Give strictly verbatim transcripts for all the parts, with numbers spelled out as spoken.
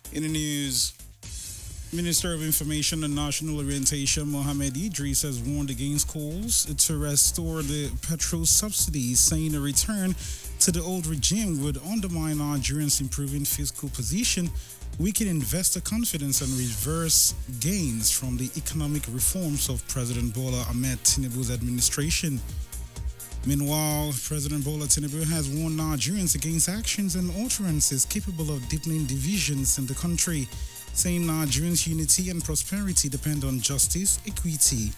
In the news, Minister of Information and National Orientation Mohamed Idris has warned against calls to restore the petrol subsidies, saying a return to the old regime would undermine Nigerians' improving fiscal position, weaken investor confidence, and reverse gains from the economic reforms of President Bola Ahmed Tinubu's administration. Meanwhile, President Bola Tinubu has warned Nigerians against actions and utterances capable of deepening divisions in the country, saying Nigerians' unity and prosperity depend on justice, equity,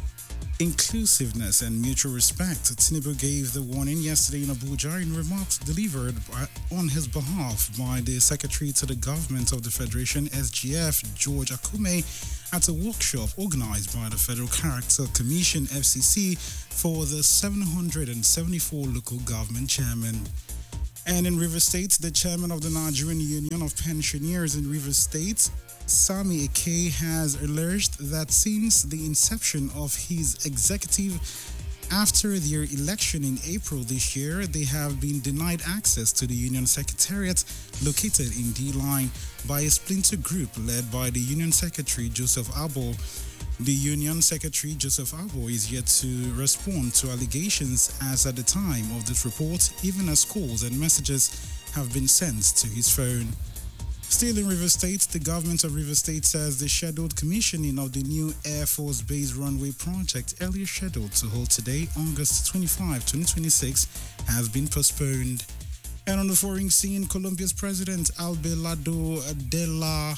inclusiveness, and mutual respect. Tinubu gave the warning yesterday in Abuja in remarks delivered by, on his behalf by the Secretary to the Government of the Federation, S G F, George Akume, at a workshop organized by the Federal Character Commission, F C C, for the seven hundred seventy-four local government chairmen. And in Rivers State, the chairman of the Nigerian Union of Pensioners in Rivers State, Sami Eke, has alleged that since the inception of his executive after their election in April this year, they have been denied access to the union secretariat located in D-Line by a splinter group led by the union secretary, Joseph Abo. The Union Secretary, Joseph Abo, is yet to respond to allegations, as at the time of this report, even as calls and messages have been sent to his phone. Still in Rivers State, the government of Rivers State says the scheduled commissioning of the new Air Force Base runway project, earlier scheduled to hold today, August twenty-fifth, twenty twenty-six, has been postponed. And on the foreign scene, Colombia's President Abelardo de la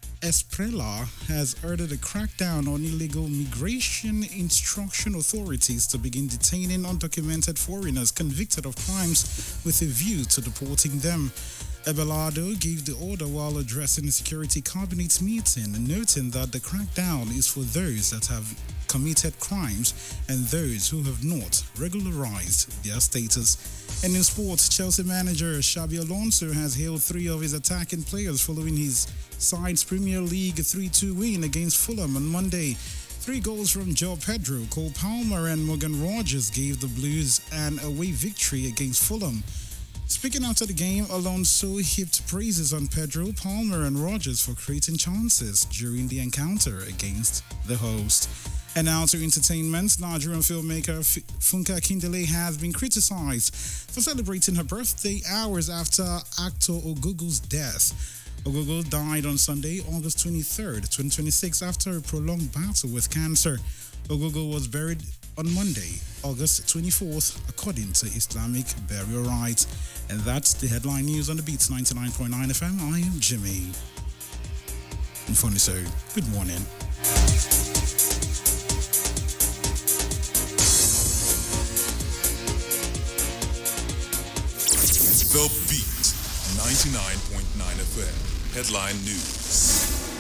Esprella has ordered a crackdown on illegal migration, instruction authorities to begin detaining undocumented foreigners convicted of crimes with a view to deporting them. Abelardo gave the order while addressing a security cabinet meeting, noting that the crackdown is for those that have committed crimes and those who have not regularized their status. And in sports, Chelsea manager Xabi Alonso has hailed three of his attacking players following his side's Premier League three two win against Fulham on Monday. Three goals from Joe Pedro, Cole Palmer, and Morgan Rogers gave the Blues an away victory against Fulham. Speaking after the game, Alonso heaped praises on Pedro, Palmer, and Rogers for creating chances during the encounter against the host. And now to entertainment, Nigerian filmmaker F- Funke Akindele has been criticized for celebrating her birthday hours after actor Ogogo's death. Ogogo died on Sunday, August twenty-third, twenty twenty-six, after a prolonged battle with cancer. Ogogo was buried on Monday, August twenty-fourth, according to Islamic burial rites. And that's the headline news on the Beats ninety-nine point nine F M. I am Jimmy. And funny so, good morning. The Beat ninety-nine point nine F M. Headline News.